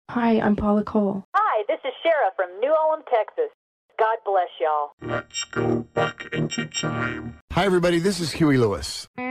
Hi, I'm Paula Cole. Hi, this is Shara from New Ulm, Texas. God bless y'all. Let's go back into time. Hi, everybody. This is Huey Lewis.